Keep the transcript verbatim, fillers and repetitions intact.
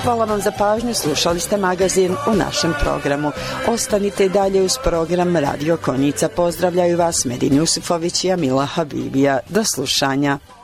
Hvala vam za pažnju, slušali ste magazin u našem programu. Ostanite i dalje uz program Radio Konjica. Pozdravljaju vas Medin Jusufović i Amila Habibija. Do slušanja.